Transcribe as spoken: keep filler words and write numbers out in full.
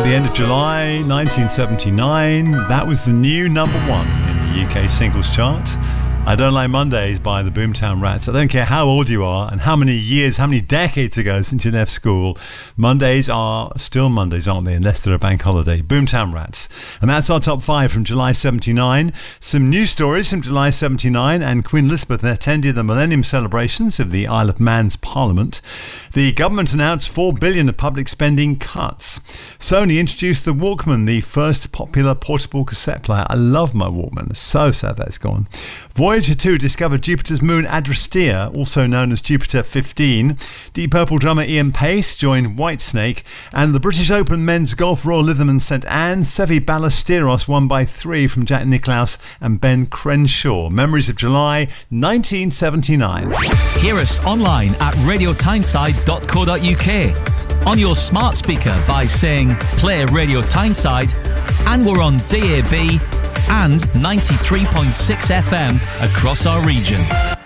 the end of July nineteen seventy-nine, that was the new number one in the U K singles chart. I Don't Like Mondays by the Boomtown Rats. I don't care how old you are and how many years, how many decades ago since you left school, Mondays are still Mondays, aren't they, unless they're a bank holiday. Boomtown Rats. And that's our top five from July seventy-nine. Some news stories from July seventy-nine, and Queen Elizabeth attended the Millennium celebrations of the Isle of Man's Parliament. The government announced four billion dollars of public spending cuts. Sony introduced the Walkman, the first popular portable cassette player. I love my Walkman. It's so sad that's gone. Voyager two discovered Jupiter's moon Adrastea, also known as Jupiter fifteen. Deep Purple drummer Ian Pace joined Whitesnake, and the British Open men's golf Royal Lytham St Anne, Seve Ballesteros won by three from Jack Nicklaus and Ben Crenshaw. Memories of July nineteen seventy-nine. Hear us online at radio tyneside dot co dot uk, on your smart speaker by saying play Radio Tyneside, and we're on D A B and ninety-three point six F M across our region.